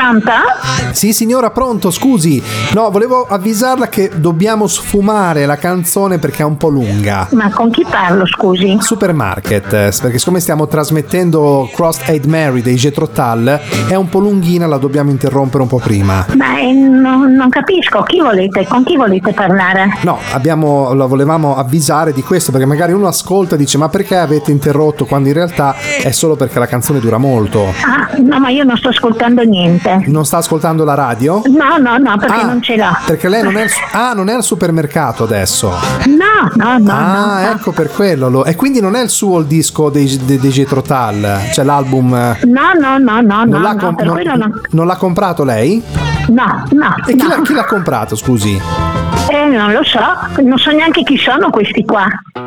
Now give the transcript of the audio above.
Pronto? Sì signora, pronto, scusi. No, volevo avvisarla che dobbiamo sfumare la canzone perché è un po' lunga. Ma con chi parlo, scusi? Supermarket, perché siccome stiamo trasmettendo Crossed Aid Mary dei Jethro Tull, è un po' lunghina, la dobbiamo interrompere un po' prima. Ma non capisco, con chi volete parlare? No, la volevamo avvisare di questo, perché magari uno ascolta e dice ma perché avete interrotto, quando in realtà è solo perché la canzone dura molto. Ah, no, ma io non sto ascoltando niente. Non sta ascoltando la radio? No, perché non ce l'ho. Perché lei non è al supermercato adesso? No. Ecco, per quello. E quindi non è il suo il disco dei Jethro Tull, cioè l'album. Non l'ha comprato lei? No. E chi l'ha comprato, scusi? Non lo so, non so neanche chi sono questi qua.